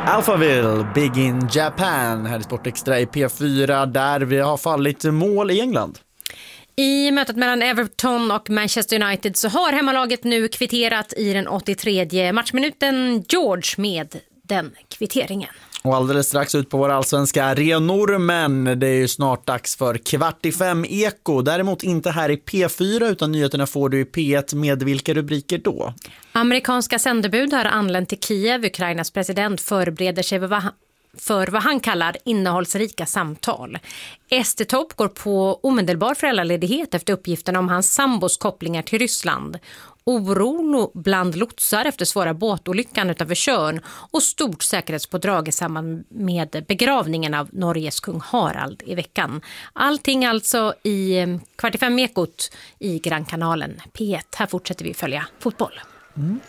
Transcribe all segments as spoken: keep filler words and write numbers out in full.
Alphaville, Big in Japan, här i Sportextra i P fyra där vi har fallit mål i England. I mötet mellan Everton och Manchester United så har hemmalaget nu kvitterat i den åttiotredje matchminuten. George med den kvitteringen. Och alldeles strax ut på våra allsvenska arenor, men det är ju snart dags för kvart i fem eko. Däremot inte här i P fyra utan nyheterna får du i P ett med vilka rubriker då? Amerikanska sändebud har anlänt till Kiev. Ukrainas president förbereder sig för vad han kallar innehållsrika samtal. S D-topp går på omedelbar föräldraledighet efter uppgifterna om hans sambos kopplingar till Ryssland. Oro bland lotsar efter svåra båtolyckan utanför Tjörn och stort säkerhetspådrag i samband med begravningen av Norges kung Harald i veckan. Allting alltså i kvart i fem ekot i Grannkanalen P ett. Här fortsätter vi följa fotboll. Mm.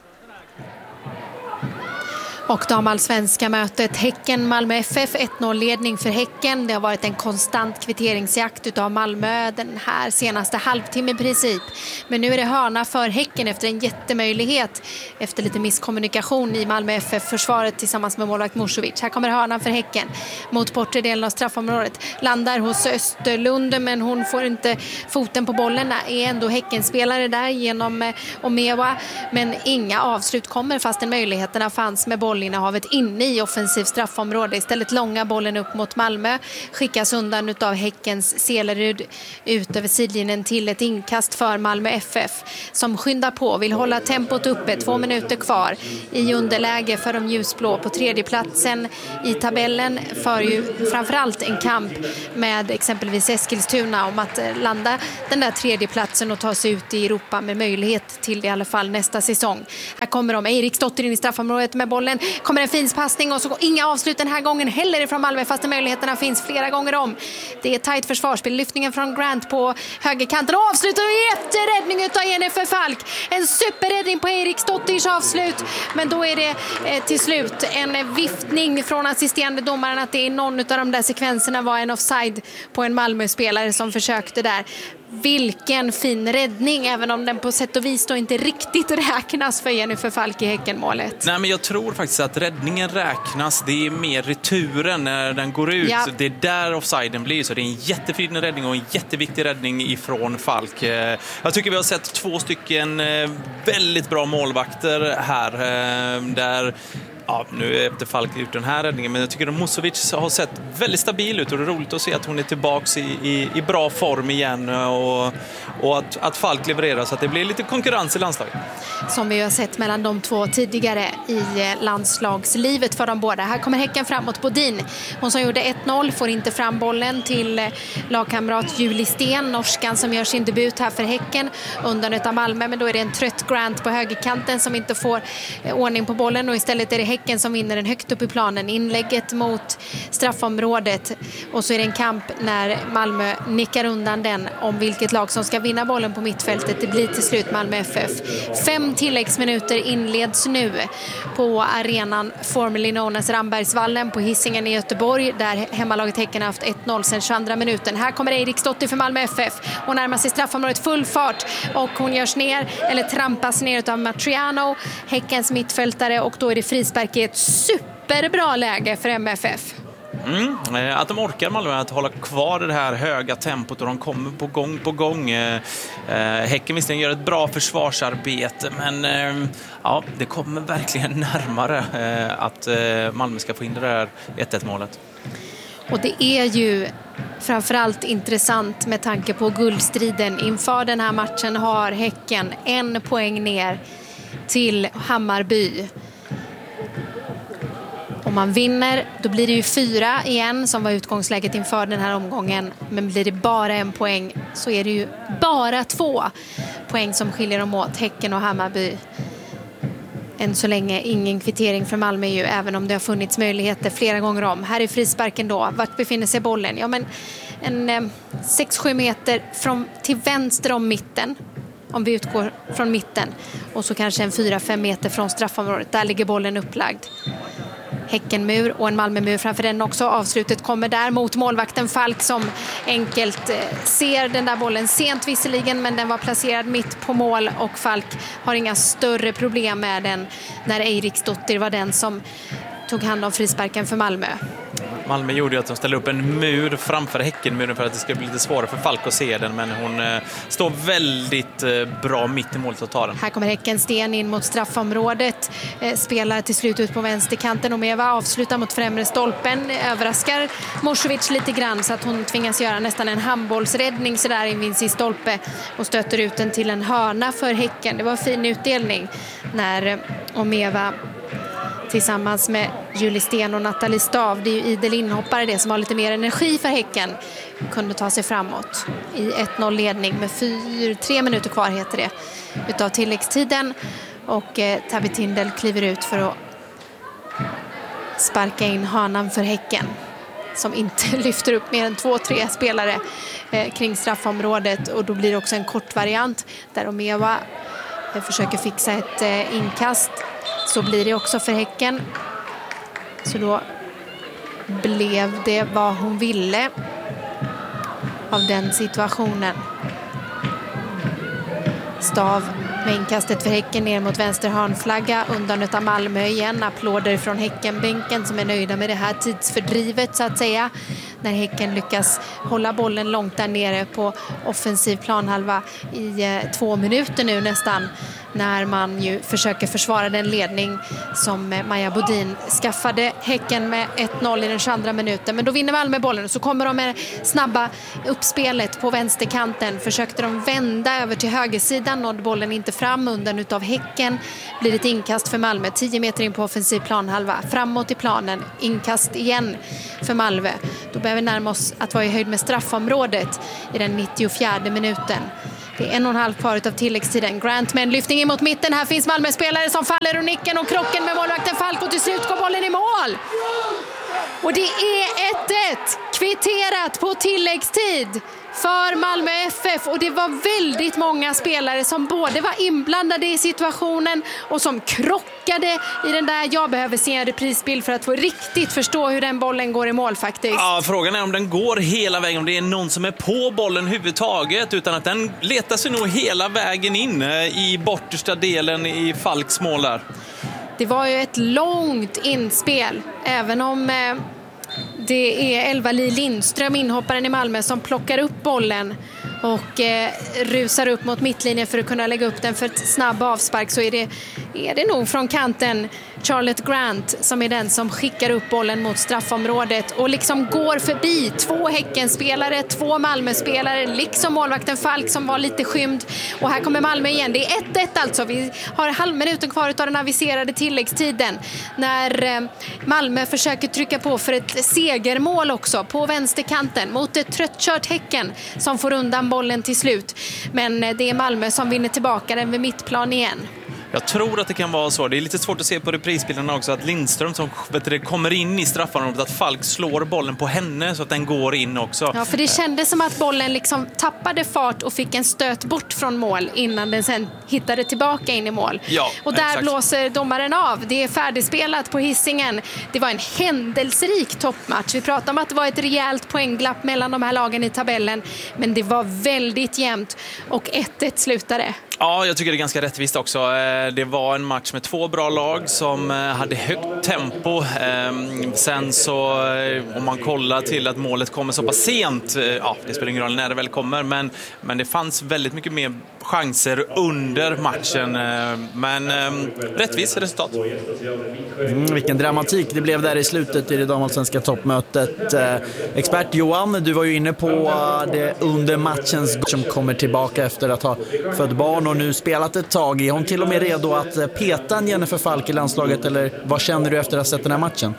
Och damallsvenska mötet Häcken-Malmö F F, ett noll-ledning för Häcken. Det har varit en konstant kvitteringsjakt utav Malmö den här senaste halvtimme i princip. Men nu är det hörna för Häcken efter en jättemöjlighet. Efter lite misskommunikation i Malmö F F-försvaret tillsammans med målvakt Musovic. Här kommer hörnan för Häcken mot bortre delen av straffområdet. Landar hos Österlund men hon får inte foten på bollen. Är ändå Häcken-spelare där genom Omewa. Men inga avslut kommer fast en möjligheterna fanns med bollen innehavet inne i offensiv straffområde. Istället långa bollen upp mot Malmö. Skickas undan utav Häckens Selerud ut över sidlinjen till ett inkast för Malmö F F som skyndar på. Vill hålla tempot uppe. Två minuter kvar i underläge för de ljusblå på tredje platsen i tabellen. För ju framförallt en kamp med exempelvis Eskilstuna om att landa den där tredje platsen och ta sig ut i Europa med möjlighet till det i alla fall nästa säsong. Här kommer de. Eriksdotter in i straffområdet med bollen. Kommer en fin passning och så går inga avslut den här gången heller ifrån Malmö fast möjligheterna finns flera gånger om. Det är tajt försvarsspel. Lyftningen från Grant på högerkanten och avslut och jätteräddning utav N F F Falk. En superräddning på Eriksdotters avslut. Men då är det eh, till slut en viftning från assisterande domaren att det är någon av de där sekvenserna var en offside på en Malmö-spelare som försökte där. Vilken fin räddning, även om den på sätt och vis då inte riktigt räknas för Jennifer Falk i Häckenmålet. Nej, men jag tror faktiskt att räddningen räknas. Det är mer returen när den går ut. Ja. Det är där offsiden blir. Så det är en jättefin räddning och en jätteviktig räddning ifrån Falk. Jag tycker vi har sett två stycken väldigt bra målvakter här. Där... Ja, nu är efter Falk gjort den här räddningen, men jag tycker att Musovic har sett väldigt stabil ut och det är roligt att se att hon är tillbaka i, i, i bra form igen och, och att, att Falk levererar så att det blir lite konkurrens i landslaget. Som vi har sett mellan de två tidigare i landslagslivet för de båda. Här kommer Häcken framåt Bodin. Hon som gjorde ett noll får inte fram bollen till lagkamrat Julie Sten, norskan som gör sin debut här för Häcken undan utav Malmö, men då är det en trött Grant på högerkanten som inte får ordning på bollen och istället är det Häcken som vinner den högt upp i planen. Inlägget mot straffområdet och så är det en kamp när Malmö nickar undan den om vilket lag som ska vinna bollen på mittfältet. Det blir till slut Malmö F F. Fem tilläggsminuter inleds nu på arenan formerly known as Rambergsvallen på Hisingen i Göteborg där hemmalaget Häcken har haft ett noll sedan tjugoandra minuten. Här kommer Eriksdotter för Malmö F F. Hon närmar sig straffområdet full fart och hon görs ner eller trampas ner av Matriano, Häckens mittfältare, och då är det frispark i ett superbra läge för M F F. Mm, att de orkar Malmö att hålla kvar det här höga tempot och de kommer på gång på gång. Eh, Häcken visst gör ett bra försvarsarbete, men eh, ja, det kommer verkligen närmare eh, att eh, Malmö ska få in det där ett ett målet. Och det är ju framförallt intressant med tanke på guldstriden. Inför den här matchen har Häcken en poäng ner till Hammarby. Om man vinner, då blir det ju fyra igen som var utgångsläget inför den här omgången. Men blir det bara en poäng så är det ju bara två poäng som skiljer dem åt, Häcken och Hammarby. Än så länge ingen kvittering för Malmö ju, även om det har funnits möjligheter flera gånger om. Här är frisparken då. Vart befinner sig bollen? Ja, men en eh, sex sju meter från, till vänster om mitten. Om vi utgår från mitten. Och så kanske en fyra fem meter från straffområdet. Där ligger bollen upplagd. Häckenmur och en Malmömur framför den också. Avslutet kommer där mot målvakten Falk som enkelt eh, ser den där bollen sent visserligen, men den var placerad mitt på mål och Falk har inga större problem med den när Eriksdotter var den som tog hand om frisparken för Malmö. Malmö gjorde ju att de ställde upp en mur framför Häckenmuren för att det skulle bli lite svårare för Falk att se den, men hon eh, står väldigt eh, bra mitt i målet att ta den. Här kommer Häckensten in mot straffområdet, eh, spelar till slut ut på vänsterkanten och Meva avslutar mot främre stolpen, överraskar Mošović lite grann så att hon tvingas göra nästan en handbollsräddning så där in vid sin stolpe och stöter ut den till en hörna för Häcken. Det var en fin utdelning när eh, Omeva tillsammans med Julie Sten och Nathalie Stav, det är ju idel inhoppare det som har lite mer energi för Häcken, kunde ta sig framåt i ett noll ledning med fyra, tre minuter kvar heter det utav tilläggstiden, och eh, Tabby Tindel kliver ut för att sparka in hörnan för Häcken som inte lyfter upp mer än två, tre spelare eh, kring straffområdet, och då blir det också en kort variant där Omeva eh, försöker fixa ett eh, inkast. Så blir det också för Häcken. Så då blev det vad hon ville av den situationen. Stav med inkastet för Häcken ner mot vänster hörnflagga, undan av Malmö igen. Applåder från Häckenbänken som är nöjda med det här tidsfördrivet så att säga. När Häcken lyckas hålla bollen långt där nere på offensiv planhalva i eh, två minuter nu nästan. När man ju försöker försvara den ledning som eh, Maja Bodin skaffade Häcken med ett noll i den tjugoandra minuten. Men då vinner Malmö bollen och så kommer de med snabba uppspelet på vänsterkanten. Försökte de vända över till högersidan, nådde bollen inte fram, undan utav Häcken. Blir ett inkast för Malmö, tio meter in på offensiv planhalva. Framåt i planen, inkast igen för Malmö. Då behöver vi närma oss att vara i höjd med straffområdet i den nittiofjärde minuten. Det är en och en halv kvar av tilläggstiden. Grant med en lyftning in mot mitten. Här finns Malmö-spelare som faller och nicken och krocken med målvakten Falk, och till slut går bollen i mål. Och det är ett ett kvitterat på tilläggstid för Malmö F F, och det var väldigt många spelare som både var inblandade i situationen och som krockade i den där. Jag behöver se en reprisbild för att få riktigt förstå hur den bollen går i mål faktiskt. Ja, frågan är om den går hela vägen, om det är någon som är på bollen huvudtaget, utan att den letar sig nog hela vägen in i bortersta delen i Falks mål där. Det var ju ett långt inspel, även om eh, det är Elva-Li Lindström, inhopparen i Malmö, som plockar upp bollen och eh, rusar upp mot mittlinjen för att kunna lägga upp den för ett snabb avspark, så är det, är det nog från kanten Charlotte Grant som är den som skickar upp bollen mot straffområdet och liksom går förbi två Häckenspelare, två Malmö-spelare, liksom målvakten Falk som var lite skymd. Och här kommer Malmö igen. Det är ett ett alltså. Vi har halvminuten kvar av den aviserade tilläggstiden när Malmö försöker trycka på för ett segermål också på vänsterkanten mot ett tröttkört Häcken som får undan bollen till slut. Men det är Malmö som vinner tillbaka den vid mittplan igen. Jag tror att det kan vara så. Det är lite svårt att se på reprisbilderna också att Lindström som vet du, kommer in i straffområdet, att Falk slår bollen på henne så att den går in också. Ja, för det kändes som att bollen liksom tappade fart och fick en stöt bort från mål innan den sen hittade tillbaka in i mål. Ja, och där exakt. Blåser domaren av. Det är färdigspelat på Hisingen. Det var en händelserik toppmatch. Vi pratade om att det var ett rejält poängglapp mellan de här lagen i tabellen, men det var väldigt jämnt och ett ett slutade. Ja, jag tycker det är ganska rättvist också. Det var en match med två bra lag som hade högt tempo. Sen så, om man kollar till att målet kommer så pass sent, ja, det spelar ingen roll när det väl kommer, men, men det fanns väldigt mycket mer chanser under matchen. Men rättvist resultat. Mm, vilken dramatik det blev där i slutet i det damallsvenska toppmötet. Expert Johan, du var ju inne på det under matchens som kommer tillbaka efter att ha fött barn och nu spelat ett tag. Är hon till och med redo att peta en Jennifer Falk i landslaget, eller vad känner du efter att ha sett den här matchen?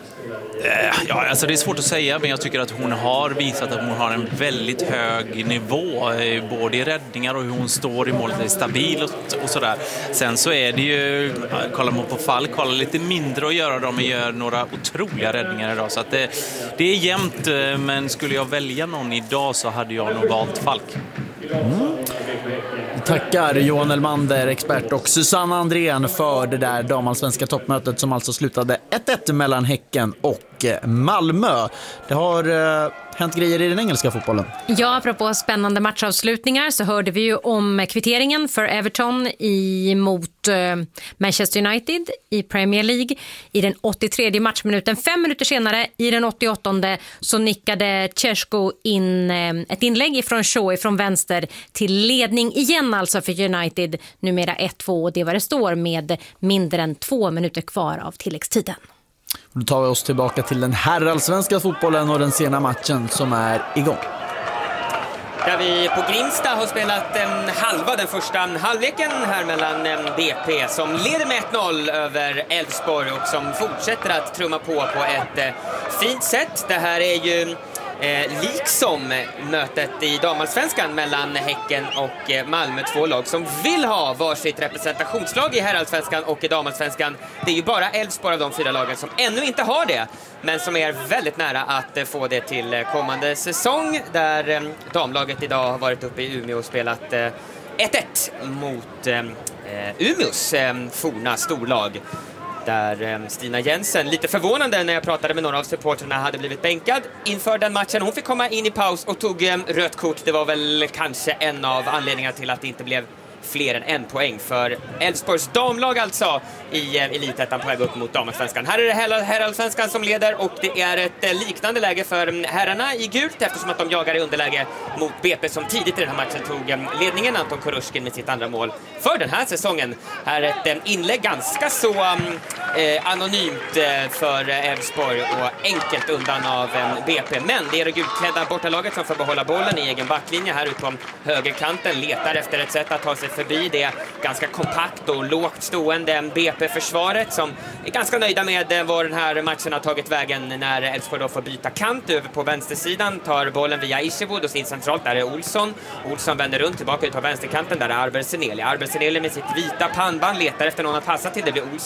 Ja, alltså det är svårt att säga, men jag tycker att hon har visat att hon har en väldigt hög nivå, både i räddningar och hur hon står i målet, är stabil och, och sådär. Sen så är det ju, kollar man på Falk, kollar lite mindre att göra, de gör några otroliga räddningar idag, så att det, det är jämnt, men skulle jag välja någon idag så hade jag nog valt Falk. Mm. Tackar Johan Elmander, expert, och Susanna Andrén för det där damallsvenska toppmötet som alltså slutade ett ett mellan Häcken och och Malmö. Det har eh, hänt grejer i den engelska fotbollen. Ja, apropå spännande matchavslutningar så hörde vi ju om kvitteringen för Everton i, mot eh, Manchester United i Premier League i den åttiotredje matchminuten. Fem minuter senare i den åttioåttonde så nickade Tješko in eh, ett inlägg från Shaw från vänster till ledning igen alltså för United, numera ett två, och det var det står med mindre än två minuter kvar av tilläggstiden. Då tar vi oss tillbaka till den herrallsvenska fotbollen och den sena matchen som är igång. Där vi på Grimsta har spelat en halva den första halvleken här mellan B P som leder med ett noll över Elfsborg och som fortsätter att trumma på på ett eh, fint sätt. Det här är ju Eh, liksom mötet i damallsvenskan mellan Häcken och eh, Malmö, två lag som vill ha varsitt representationslag i herrallsvenskan och i damallsvenskan. Det är ju bara Elfsborg av de fyra lagen som ännu inte har det, men som är väldigt nära att eh, få det till eh, kommande säsong, där eh, damlaget idag har varit uppe i Umeå och spelat eh, ett ett mot eh, Umeås eh, forna storlag. Där Stina Jensen, lite förvånande när jag pratade med några av supporterna, hade blivit bänkad inför den matchen. Hon fick komma in i paus och tog rött kort. Det var väl kanske en av anledningarna till att det inte blev fler än en poäng för Elfsborgs damlag alltså i elitettan på väg upp mot damallsvenskan. Här är det herrallsvenskan som leder och det är ett liknande läge för herrarna i gult eftersom att de jagar i underläge mot B P som tidigt i den här matchen tog ledningen. Anton Korushkin med sitt andra mål för den här säsongen. Här är ett inlägg ganska så eh, anonymt för Elfsborg och enkelt undan av B P. Men det är det gulklädda bortalaget som får behålla bollen i egen backlinje här ute på högerkanten, letar efter ett sätt att ta sig förbi det ganska kompakt och lågt stående B P-försvaret som är ganska nöjda med var den här matchen har tagit vägen när Elfsborg då får byta kant över på vänstersidan, tar bollen via Isherwood och sin centralt, där är Olsson. Olsson vänder runt tillbaka ut på vänsterkanten, där är Arber Seneli. Arber Seneli med sitt vita pannband letar efter någon att passa till, det blir Olsson